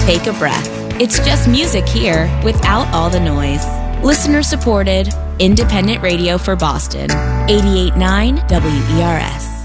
take a breath. It's just music here without all the noise. Listener supported, independent radio for Boston. 88.9 WERS.